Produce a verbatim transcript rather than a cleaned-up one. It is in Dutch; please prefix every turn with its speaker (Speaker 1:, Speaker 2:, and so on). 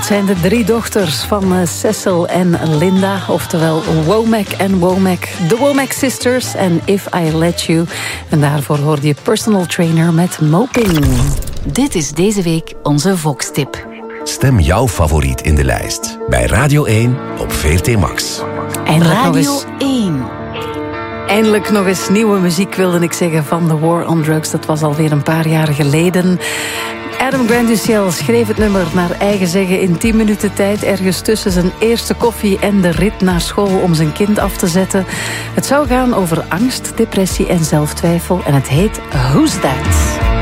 Speaker 1: zijn de drie dochters van uh, Cecil en Linda, oftewel Womack en Womack. De Womack Sisters en If I Let You. En daarvoor hoorde je Personal Trainer met Moping. Dit is deze week onze Vox-tip.
Speaker 2: Stem jouw favoriet in de lijst. Bij Radio één op V R T Max.
Speaker 1: Eindelijk
Speaker 3: Radio
Speaker 1: nog eens,
Speaker 3: één.
Speaker 1: eindelijk nog eens nieuwe muziek, wilde ik zeggen, van The War on Drugs. Dat was alweer een paar jaar geleden. Adam Grant du Ciel schreef het nummer naar eigen zeggen in tien minuten tijd, ergens tussen zijn eerste koffie en de rit naar school om zijn kind af te zetten. Het zou gaan over angst, depressie en zelftwijfel en het heet Who's That?